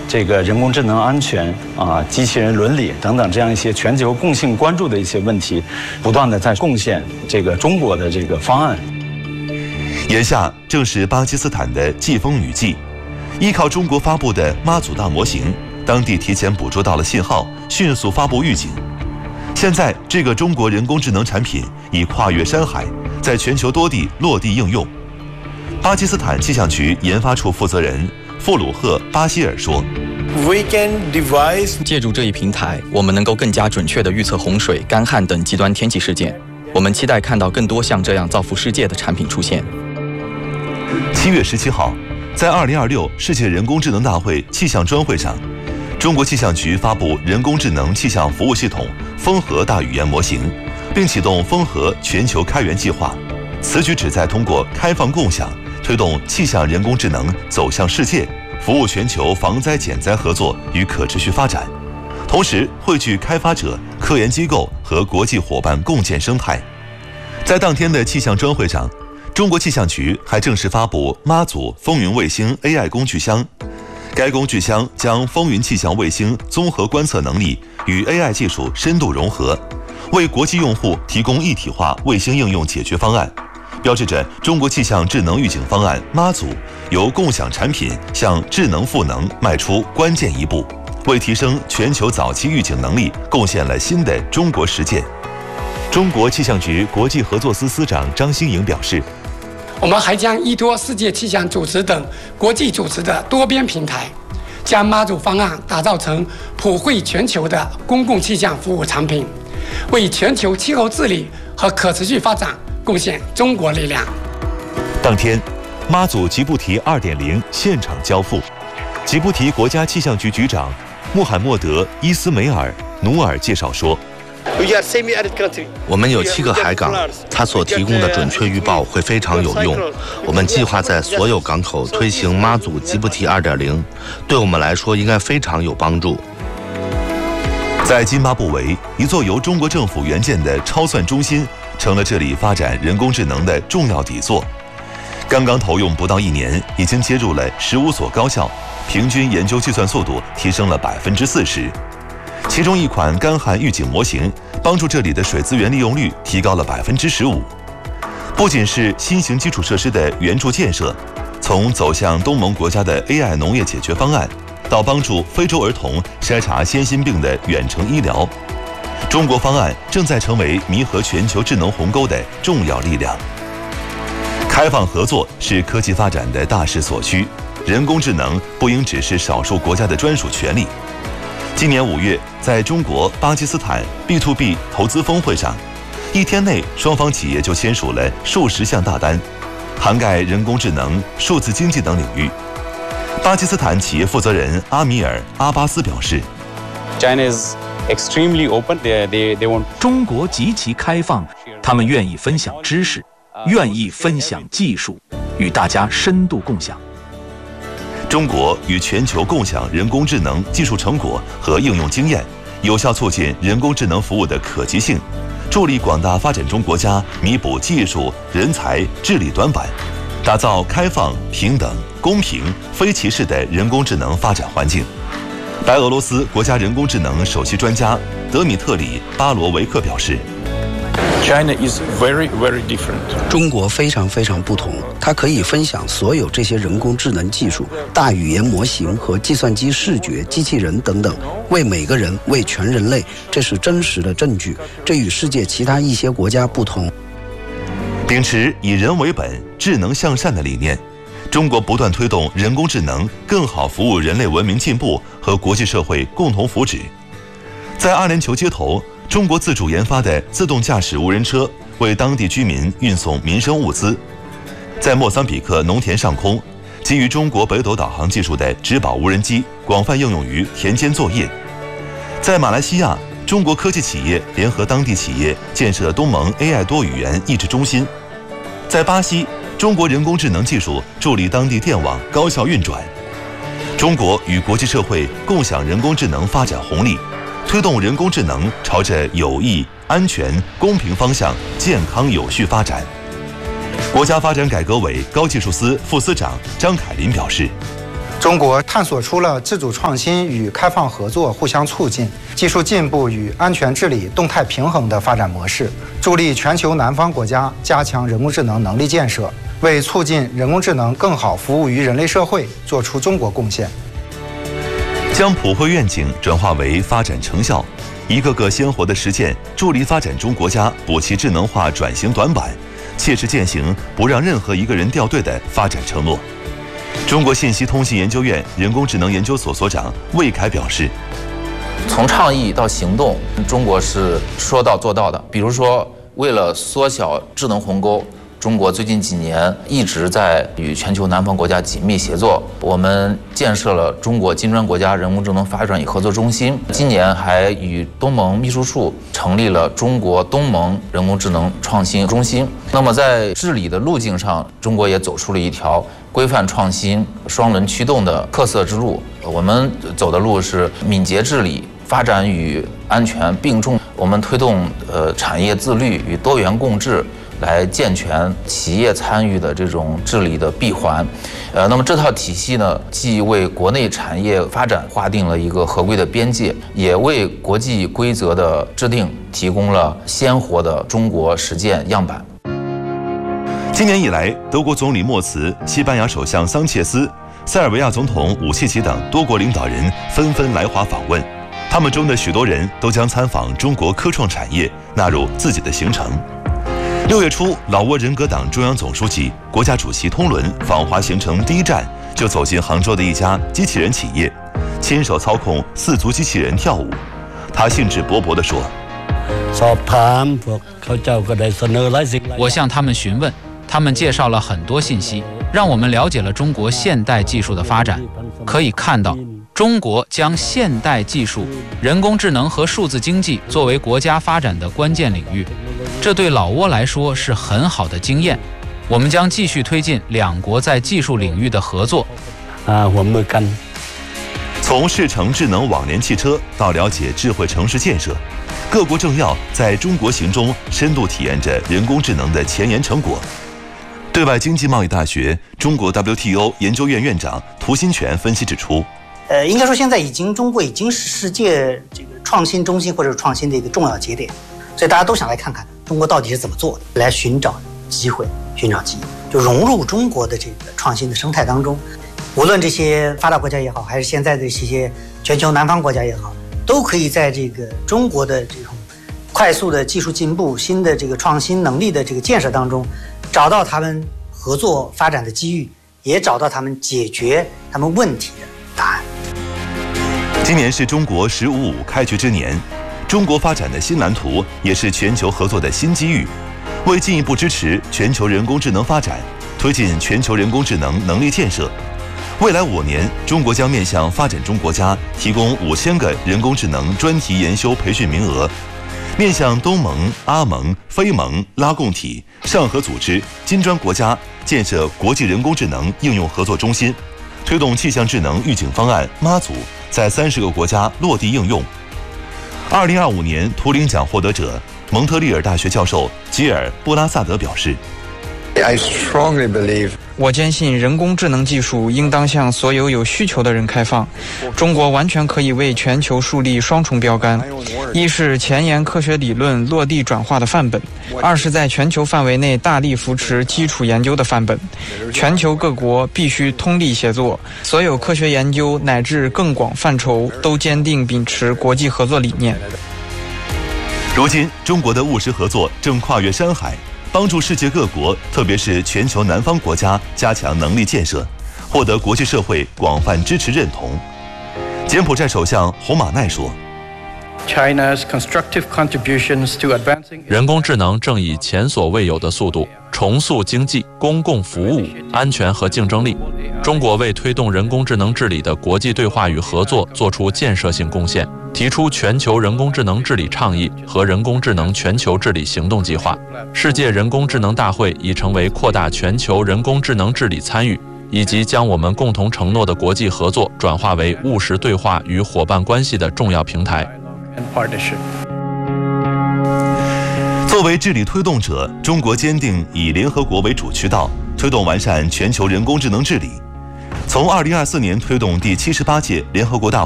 这个人工智能安全机器人伦理等等这样一些全球共性关注的一些问题，不断的在贡献这个中国的这个方案。 眼下正是巴基斯坦的季风雨季，依靠中国发布的妈祖大模型，当地提前捕捉到了信号，迅速发布预警。现在这个中国人工智能产品已跨越山海，在全球多地落地应用。巴基斯坦气象局研发处负责人傅鲁赫·巴希尔说：“ 借助这一平台，我们能够更加准确地预测洪水、干旱等极端天气事件。我们期待看到更多像这样造福世界的产品出现。” 7月17号，在2026世界人工智能大会气象专会上，中国气象局发布人工智能气象服务系统风和大语言模型，并启动风和全球开源计划。此举旨在通过开放共享，推动气象人工智能走向世界，服务全球防灾减灾合作与可持续发展，同时汇聚开发者、科研机构和国际伙伴共建生态。在当天的气象专会上，中国气象局还正式发布妈祖风云卫星 AI 工具箱。该工具箱将风云气象卫星综合观测能力与 AI 技术深度融合，为国际用户提供一体化卫星应用解决方案，标志着中国气象智能预警方案妈祖由共享产品向智能赋能迈出关键一步，为提升全球早期预警能力贡献了新的中国实践。中国气象局国际合作司司长张新颖表示， 我们还将依托世界气象组织等国际组织的多边平台，将妈祖方案打造成普惠全球的公共气象服务产品，为全球气候治理和可持续发展贡献中国力量。 当天，妈祖吉布提 2.0 现场交付，吉布提国家气象局局长穆罕默德·伊斯梅尔·努尔介绍说， 我们有7个海港，它所提供的准确预报会非常有用。我们计划在所有港口推行妈祖吉布提 2.0， 对我们来说应该非常有帮助。 在津巴布韦，一座由中国政府援建的超算中心成了这里发展人工智能的重要底座。刚刚投用不到1年，已经接入了15所高校，平均研究计算速度提升了40%。其中一款干旱预警模型帮助这里的水资源利用率提高了15%。不仅是新型基础设施的援助建设，从走向东盟国家的 AI 农业解决方案，到帮助非洲儿童筛查先心病的远程医疗，中国方案正在成为弥合全球智能鸿沟的重要力量。开放合作是科技发展的大势所趋，人工智能不应只是少数国家的专属权利。今年5月，在中国巴基斯坦 B2B 投资峰会上，1天内双方企业就签署了数十项大单，涵盖人工智能、数字经济等领域。巴基斯坦企业负责人阿米尔·阿巴斯表示， 中国极其开放，他们愿意分享知识，愿意分享技术，与大家深度共享。 中国与全球共享人工智能技术成果和应用经验，有效促进人工智能服务的可及性，助力广大发展中国家弥补技术、人才、治理短板，打造开放、平等、公平、非歧视的人工智能发展环境。白俄罗斯国家人工智能首席专家德米特里·巴罗维克表示， 中国非常不同，它可以分享所有这些人工智能技术、大语言模型和计算机视觉、机器人等等，为每个人、为全人类，这是真实的证据。这与世界其他一些国家不同。 秉持以人为本、智能向善的理念，中国不断推动人工智能更好服务人类文明进步和国际社会共同福祉。在阿联酋街头，中国自主研发的自动驾驶无人车为当地居民运送民生物资。在莫桑比克农田上空，基于中国北斗导航技术的植保无人机广泛应用于田间作业。在马来西亚，中国科技企业联合当地企业建设东盟 AI 多语言益智中心。在巴西，中国人工智能技术助力当地电网高效运转。中国与国际社会共享人工智能发展红利，推动人工智能朝着有益、安全、公平方向健康有序发展。国家发展改革委高技术司副司长张凯林表示， 中国探索出了自主创新与开放合作互相促进、技术进步与安全治理动态平衡的发展模式，助力全球南方国家加强人工智能能力建设，为促进人工智能更好服务于人类社会做出中国贡献。 将普惠愿景转化为发展成效，一个个鲜活的实践，助力发展中国家补齐智能化转型短板，切实践行不让任何一个人掉队的发展承诺。中国信息通信研究院人工智能研究所所长魏凯表示， 从倡议到行动，中国是说到做到的。比如说，为了缩小智能鸿沟，中国最近几年一直在与全球南方国家紧密协作。我们建设了中国金砖国家人工智能发展与合作中心，今年还与东盟秘书处成立了中国东盟人工智能创新中心。那么在治理的路径上，中国也走出了一条规范创新、双轮驱动的特色之路。我们走的路是敏捷治理、发展与安全并重。我们推动产业自律与多元共治，来健全企业参与的这种治理的闭环。那么这套体系呢，既为国内产业发展划定了一个合规的边界，也为国际规则的制定提供了鲜活的中国实践样板。 今年以来，德国总理默茨、西班牙首相桑切斯、塞尔维亚总统武契奇等多国领导人纷纷来华访问，他们中的许多人都将参访中国科创产业纳入自己的行程。6月初，老挝人格党中央总书记、国家主席通伦访华行程第一站就走进杭州的一家机器人企业，亲手操控4足机器人跳舞。他兴致勃勃地说：“ 我向他们询问，他们介绍了很多信息，让我们了解了中国现代技术的发展。可以看到，中国将现代技术、人工智能和数字经济作为国家发展的关键领域。这对老挝来说是很好的经验。我们将继续推进两国在技术领域的合作。 从试乘智能网联汽车到了解智慧城市建设，各国政要在中国行中深度体验着人工智能的前沿成果。对外经济贸易大学中国 WTO 研究院院长涂新全分析指出， 应该说现在中国已经是世界这个创新中心或者创新的一个重要节点，所以大家都想来看看中国到底是怎么做的，来寻找机会，寻找机遇，就融入中国的这个创新的生态当中。无论这些发达国家也好，还是现在的这些全球南方国家也好，都可以在这个中国的这种快速的技术进步、新的这个创新能力的这个建设当中，找到他们合作发展的机遇，也找到他们解决他们问题的答案。 今年是中国“15+5”开局之年，中国发展的新蓝图也是全球合作的新机遇。为进一步支持全球人工智能发展，推进全球人工智能能力建设，未来5年，中国将面向发展中国家提供5000个人工智能专题研修培训名额，面向东盟、阿盟、非盟、拉共体、上合组织、金砖国家建设国际人工智能应用合作中心，推动气象智能预警方案妈祖在30个国家落地应用。2025年图灵奖获得者蒙特利尔大学教授吉尔·布拉萨德表示， 我坚信人工智能技术应当向所有有需求的人开放。中国完全可以为全球树立双重标杆：一是前沿科学理论落地转化的范本，二是在全球范围内大力扶持基础研究的范本。全球各国必须通力协作，所有科学研究乃至更广范畴都坚定秉持国际合作理念。 如今，中国的务实合作正跨越山海，帮助世界各国，特别是全球南方国家加强能力建设，获得国际社会广泛支持认同。柬埔寨首相洪马奈说， 人工智能正以前所未有的速度重塑经济、公共服务、安全和竞争力。中国为推动人工智能治理的国际对话与合作做出建设性贡献，提出全球人工智能治理倡议和人工智能全球治理行动计划。世界人工智能大会已成为扩大全球人工智能治理参与，以及将我们共同承诺的国际合作转化为务实对话与伙伴关系的重要平台。 作为治理推动者，中国坚定以联合国为主渠道，推动完善全球人工智能治理。 从2024年推动第78届联合国大